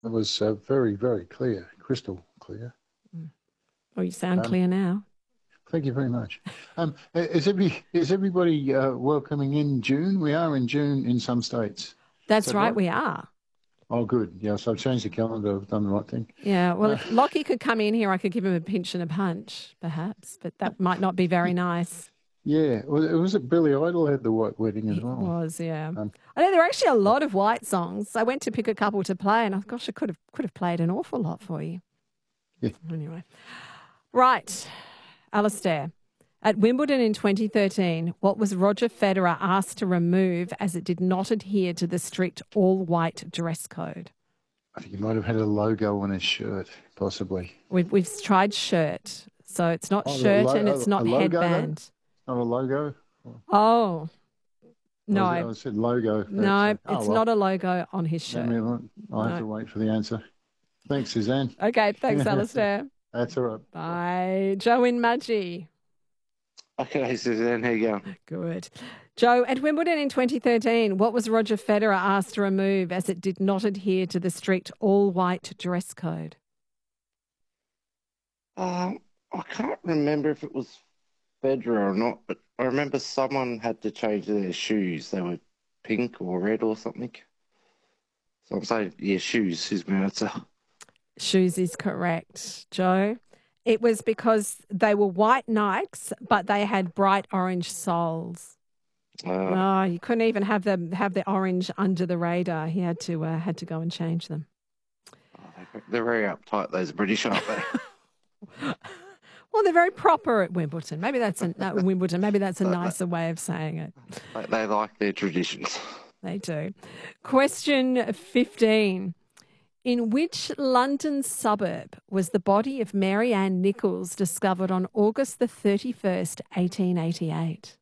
It was very, very clear, crystal clear. Mm. Oh, you sound Um, clear now. Thank you very much. Is everybody welcoming in June? We are in June in some states. Is That's that right, right? we are. Oh, good. Yes, I've changed the calendar. I've done the right thing. Yeah, well, Uh, if Lockie could come in here, I could give him a pinch and a punch, perhaps, but that might not be very nice. yeah, was it Billy Idol had the White Wedding as It well? was, yeah. Um, I know there are actually a lot of white songs. I went to pick a couple to play, and gosh, I could have played an awful lot for you. yeah. Anyway, right, Alistair. At Wimbledon in 2013, what was Roger Federer asked to remove as it did not adhere to the strict all-white dress code? I think he might have had a logo on his shirt, possibly. We've tried shirt, so it's not Oh, shirt and it's a not logo though? headband. Not a logo? Oh, no, I said logo for no, accident. Oh, it's well, not a logo on his shirt. I'll have No. to wait for the answer. Thanks, Suzanne. Okay, thanks, Alistair. That's all right. Bye. Joe in Mudgee. Okay, Suzanne, how you going? Good. Joe, at Wimbledon in 2013, what was Roger Federer asked to remove as it did not adhere to the strict all-white dress code? I can't remember if it was Federer or not, but I remember someone had to change their shoes. They were pink or red or something. So I'm saying, yeah, shoes is my answer. Shoes is correct, Joe. It was because they were white Nikes, but they had bright orange soles. Oh, you couldn't even have the orange under the radar. He had to go and change them. They're very uptight, those British, aren't they? Well, they're very proper at Wimbledon. Maybe that's Wimbledon. Maybe that's a nicer way of saying it. They like their traditions. They do. Question 15. In which London suburb was the body of Mary Ann Nichols discovered on August the 31st, 1888?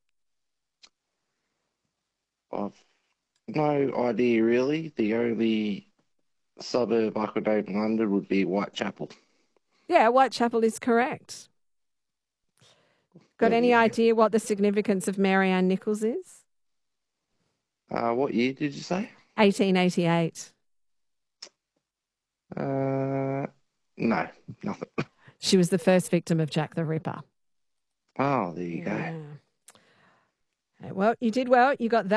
I've no idea, really. The only suburb I could name in London would be Whitechapel. Yeah, Whitechapel is correct. Got any idea what the significance of Mary Ann Nichols is? What year did you say? 1888. No, nothing. She was the first victim of Jack the Ripper. Oh, there you go. Okay, well, you did well. You got that.